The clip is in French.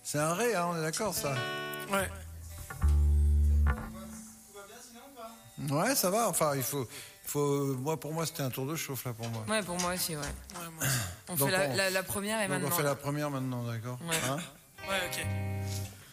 C'est un ré, hein, on est d'accord, ça. Ouais. Ouais, ça va. Enfin, il faut. Pour moi, c'était un tour de chauffe là pour moi. Ouais, pour moi aussi, ouais. Ouais, moi aussi. On fait la première et donc maintenant. on fait la première maintenant, d'accord. Ouais. Hein Ouais, ok.